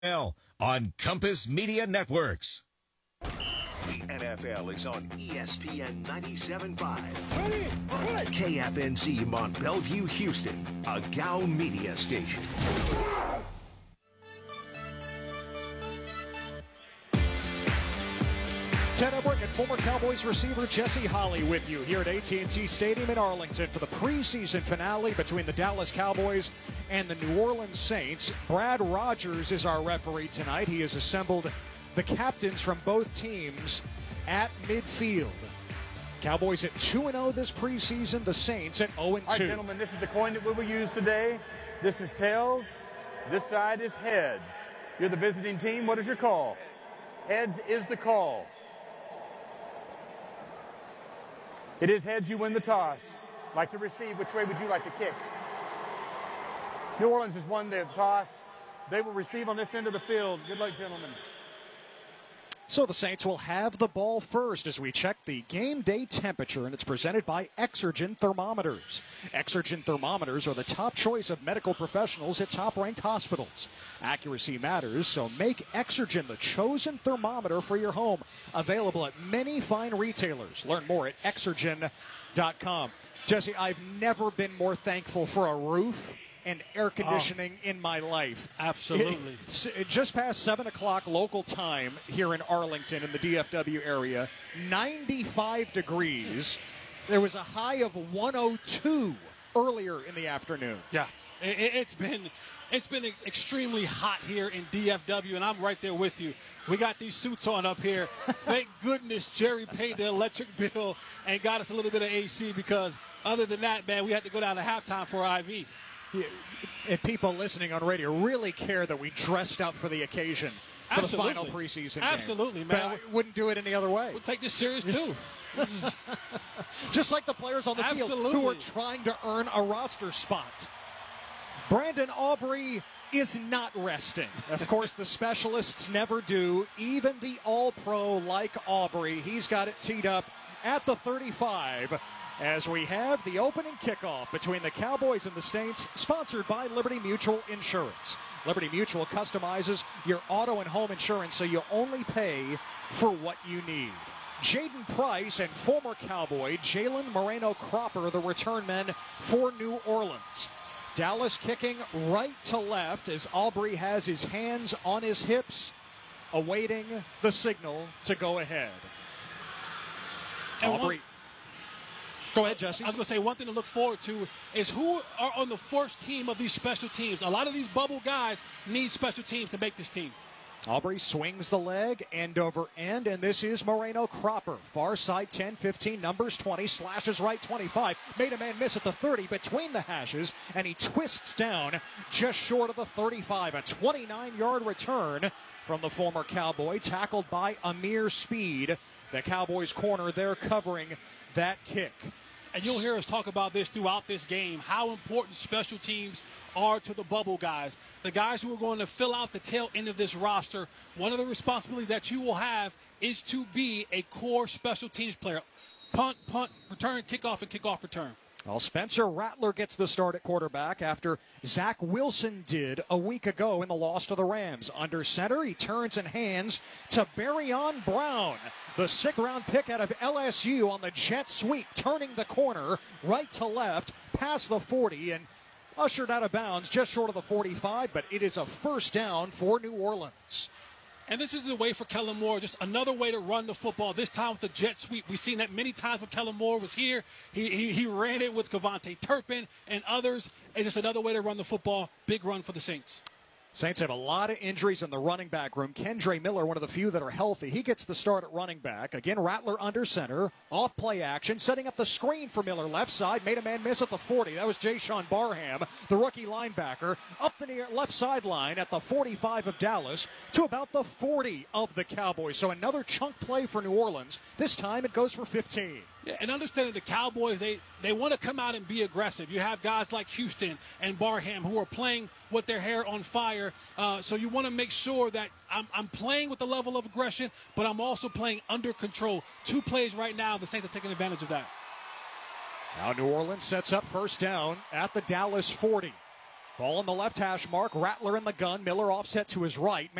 on Compass Media Networks. The NFL is on ESPN 97.5. KFNC Mont Bellevue, Houston, a Gow Media station. Ted Ebrick and former Cowboys receiver Jesse Holley with you here at AT&T Stadium in Arlington for the preseason finale between the Dallas Cowboys and the New Orleans Saints. Brad Rogers is our referee tonight. He has assembled the captains from both teams at midfield. Cowboys at 2-0 this preseason, the Saints at 0-2. All right, gentlemen, this is the coin that we will use today. This is tails. This side is heads. You're the visiting team. What is your call? Heads is the call. It is heads, you win the toss. Like to receive, which way would you like to kick? New Orleans has won the toss. They will receive on this end of the field. Good luck, gentlemen. So the Saints will have the ball first as we check the game day temperature, and it's presented by Exergen Thermometers. Exergen Thermometers are the top choice of medical professionals at top-ranked hospitals. Accuracy matters, so make Exergen the chosen thermometer for your home. Available at many fine retailers. Learn more at Exergen.com. Jesse, I've never been more thankful for a roof and air conditioning in my life. Absolutely. Just past 7 o'clock local time here in Arlington in the DFW area, 95 degrees. There was a high of 102 earlier in the afternoon. Yeah, it's been extremely hot here in DFW, and I'm right there with you. We got these suits on up here. Thank goodness Jerry paid the electric bill and got us a little bit of AC, because other than that, man, we had to go down to halftime for IV. Yeah, and people listening on radio really care that we dressed up for the occasion for Absolutely. the final preseason game. Absolutely, man. But I wouldn't do it any other way. We'll take this serious, too. This is just like the players on the field who are trying to earn a roster spot. Brandon Aubrey is not resting. Of course, the specialists never do. Even the all-pro like Aubrey, he's got it teed up at the 35. As we have the opening kickoff between the Cowboys and the Saints, sponsored by Liberty Mutual Insurance. Liberty Mutual customizes your auto and home insurance so you only pay for what you need. Jaden Price and former Cowboy Jalen Moreno-Cropper, the return men for New Orleans. Dallas kicking right to left as Aubrey has his hands on his hips, awaiting the signal to go ahead. Aubrey. Go ahead, Jesse. I was going to say, one thing to look forward to is who are on the first team of these special teams. A lot of these bubble guys need special teams to make this team. Aubrey swings the leg end over end, and this is Moreno-Cropper. Far side 10, 15, numbers 20, slashes right 25. Made a man miss at the 30 between the hashes, and he twists down just short of the 35. A 29-yard return from the former Cowboy, tackled by Amir Speed. The Cowboys corner there covering that kick. And you'll hear us talk about this throughout this game, how important special teams are to the bubble guys. The guys who are going to fill out the tail end of this roster, one of the responsibilities that you will have is to be a core special teams player. Punt, return, kickoff, and kickoff return. Well, Spencer Rattler gets the start at quarterback after Zach Wilson did a week ago in the loss to the Rams. Under center, he turns and hands to Barrion Brown. The 6th-round pick out of LSU on the jet sweep, turning the corner right to left past the 40 and ushered out of bounds just short of the 45, but it is a first down for New Orleans. And this is the way for Kellen Moore, just another way to run the football, this time with the jet sweep. We've seen that many times when Kellen Moore was here. He ran it with Kevontae Turpin and others. It's just another way to run the football. Big run for the Saints. Saints have a lot of injuries in the running back room. Kendre Miller, one of the few that are healthy. He gets the start at running back. Again, Rattler under center. Off play action. Setting up the screen for Miller. Left side. Made a man miss at the 40. That was Jayshawn Barham, the rookie linebacker. Up the near left sideline at the 45 of Dallas to about the 40 of the Cowboys. So another chunk play for New Orleans. This time it goes for 15. Yeah, and understanding the Cowboys, they want to come out and be aggressive. You have guys like Houston and Barham who are playing with their hair on fire. So you want to make sure that I'm playing with the level of aggression, but I'm also playing under control. 2 plays right now, the Saints are taking advantage of that. Now New Orleans sets up first down at the Dallas 40. Ball on the left hash mark. Rattler in the gun. Miller offset to his right.